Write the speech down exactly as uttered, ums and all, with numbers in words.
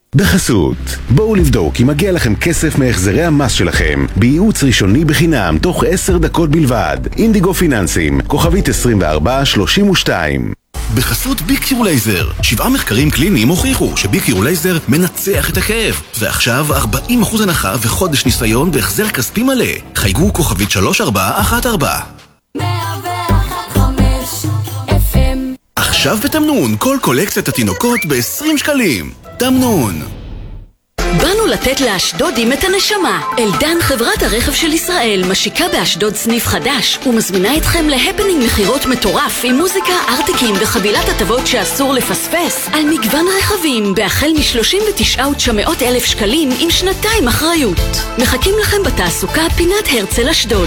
בחסות, בואו לבדוק אם מגיע לכם כסף מהחזרי המס שלכם בייעוץ ראשוני בחינם תוך עשר דקות בלבד. אינדיגו פיננסים, כוכבית עשרים וארבע שלושים ושתיים. בחסות ביקיור לייזר, שבעה מחקרים קליניים הוכיחו שביקיור לייזר מנצח את הכאב, ועכשיו ארבעים אחוז הנחה וחודש ניסיון בהחזר כספי מלא. חייגו כוכבית שלוש ארבע אחת ארבע. עכשיו בתמנון, כל קולקציית התינוקות ב-עשרים שקלים. תמנון. באנו לתת לאשדודים את הנשמה. אלדן, חברת הרכב של ישראל, משיקה באשדוד סניף חדש ומזמינה אתכם להפנינג מחירות מטורף עם מוזיקה, ארטיקים וחבילת הטבות שאסור לפספס על מגוון רכבים בהחל מ-שלושים ותשעה אלף ותשע מאות שקלים עם שנתיים אחריות. מחכים לכם בתעסוקה פינת הרצל אשדוד.